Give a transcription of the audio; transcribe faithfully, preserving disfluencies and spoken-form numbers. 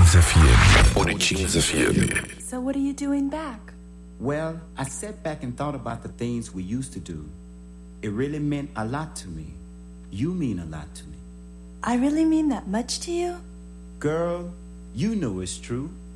F M. Originhos F M. So what are you doing back? Well, I sat back and thought about the things we used to do. It really meant a lot to me. You mean a lot to me. I really mean that much to you? Girl, you know it's true.